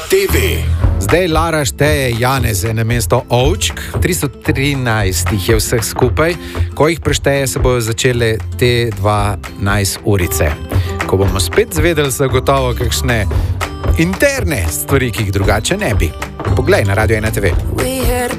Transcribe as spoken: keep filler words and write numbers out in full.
te ve. Zdaj Lara šteje Janeze na mesto ovčk, tristo trinajst jih je vseh skupaj, ko jih prešteje, se bojo začele te dvanajst urice. Ko bomo spet zvedeli zagotovo kakšne interne stvari, ki jih drugače ne bi. Poglej na Radio ena te ve.